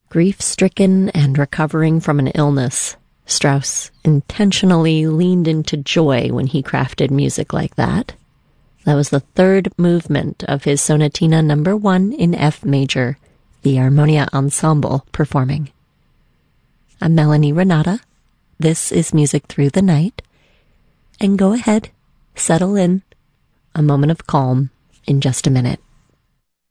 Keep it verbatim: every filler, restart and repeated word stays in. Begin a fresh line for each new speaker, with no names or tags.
Grief-stricken and recovering from an illness, Strauss intentionally leaned into joy when he crafted music like that. That was the third movement of his Sonatina number one in F major, the Armonia Ensemble performing. I'm Melanie Renata. This is Music Through the Night. And go ahead, settle in. A moment of calm in just a minute.